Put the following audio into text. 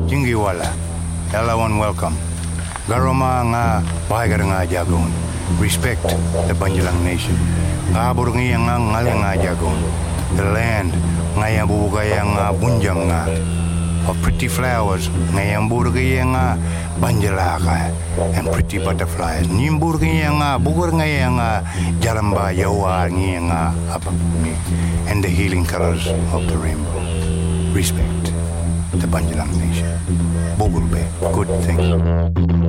Jingiwala, everyone welcome. Garoma nga bahagar nga jagon. Respect the Banjalang nation. Kabur nga ngale nga jagon. The land nga yang bubugaya nga bunjam nga. Of pretty flowers nga yang burgaya nga banjalaka and pretty butterflies. Nimburgaya nga bugur nga yang jalamba yawa nga apapumi and the healing colors of the rainbow. Respect the Banjalang nation. Bogulbe, good thing.